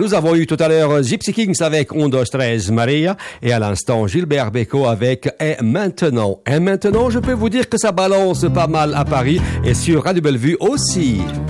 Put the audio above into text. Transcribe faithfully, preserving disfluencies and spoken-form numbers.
Nous avons eu tout à l'heure Gypsy Kings avec Un, deux, treize, Maria, et à l'instant Gilbert Bécaud avec Et maintenant. Et maintenant, je peux vous dire que ça balance pas mal à Paris et sur Radio Bellevue aussi.